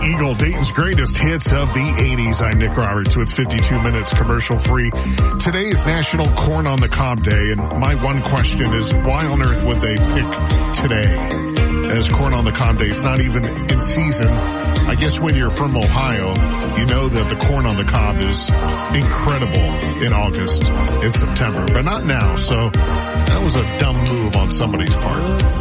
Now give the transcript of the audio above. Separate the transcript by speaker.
Speaker 1: Eagle, Dayton's greatest hits of the 80s. I'm Nick Roberts with 52 minutes commercial free. Today is National Corn on the Cob Day, and my one question is, why on earth would they pick today as Corn on the Cob Day? It's not even in season. I guess when you're from Ohio, you know that the corn on the cob is incredible in August and September, but not now. So that was a dumb move on somebody's part.